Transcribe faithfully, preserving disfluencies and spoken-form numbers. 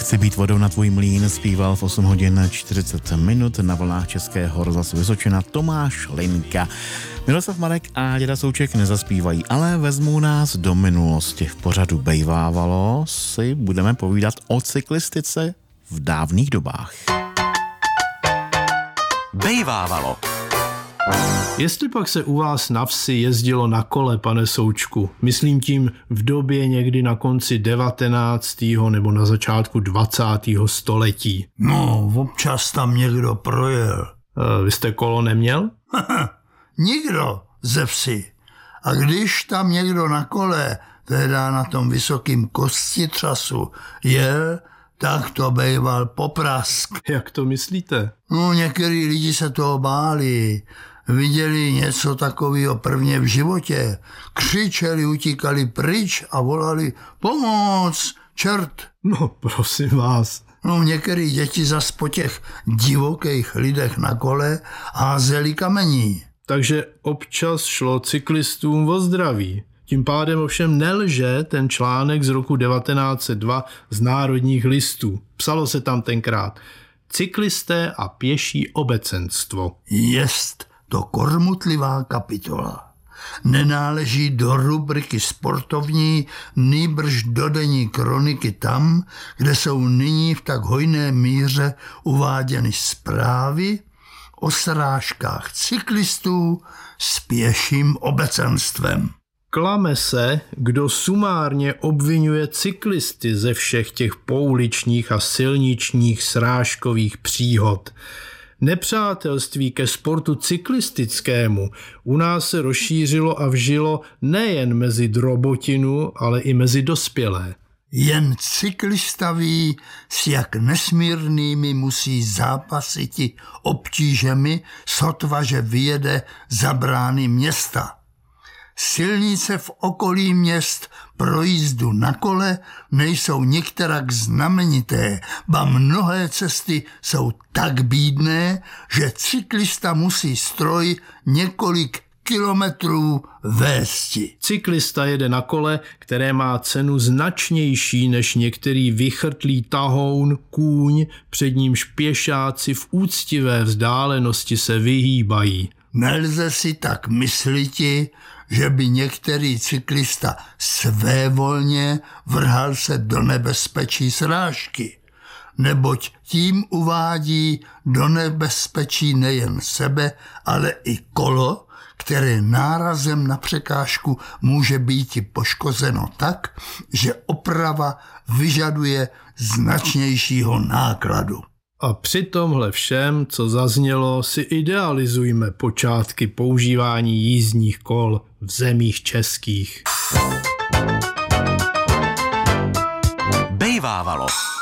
Chci být vodou na tvůj mlýn, zpíval v osm hodin čtyřicet minut na vlnách Českého rozhlasu Vysočina Tomáš Linka. Miroslav Marek a Děda Souček nezaspívají, ale vezmou nás do minulosti. V pořadu Bejvávalo si budeme povídat o cyklistice v dávných dobách. Bejvávalo. Jestli pak se u vás na vsi jezdilo na kole, pane Součku, myslím tím v době někdy na konci devatenáctého nebo na začátku dvacátého století. No, občas tam někdo projel. E, vy jste kolo neměl? Nikdo ze vsi. A když tam někdo na kole, teda na tom vysokým kostitřasu, jel, tak to bejval poprask. Jak to myslíte? No, některý lidi se toho báli. Viděli něco takového prvně v životě. Křičeli, utíkali pryč a volali pomoc, čert. No, prosím vás. No, některý děti zas po těch divokých lidech na kole házeli kamení. Takže občas šlo cyklistům o zdraví. Tím pádem ovšem nelže ten článek z roku devatenáct set dva z Národních listů. Psalo se tam tenkrát: cyklisté a pěší obecenstvo. Jest to kormutlivá kapitola. Nenáleží do rubriky sportovní, nýbrž do denní kroniky tam, kde jsou nyní v tak hojné míře uváděny zprávy o srážkách cyklistů s pěším obecenstvem. Klame se, kdo sumárně obvinuje cyklisty ze všech těch pouličních a silničních srážkových příhod. Nepřátelství ke sportu cyklistickému u nás se rozšířilo a vžilo nejen mezi drobotinu, ale i mezi dospělé. Jen cyklista ví, s jak nesmírnými musí zápasiti obtížemi, sotva, že vyjede za brány města. Silnice v okolí měst pro jízdu na kole nejsou nikterak znamenité, ba mnohé cesty jsou tak bídné, že cyklista musí stroj několik kilometrů vésti. Cyklista jede na kole, které má cenu značnější než některý vychrtlý tahoun, kůň, před nímž pěšáci v úctivé vzdálenosti se vyhýbají. Nelze si tak mysliti, že by některý cyklista svévolně vrhal se do nebezpečí srážky, neboť tím uvádí do nebezpečí nejen sebe, ale i kolo, které nárazem na překážku může být poškozeno tak, že oprava vyžaduje značnějšího nákladu. A při tomhle všem, co zaznělo, si idealizujme počátky používání jízdních kol v zemích českých. Bejvávalo.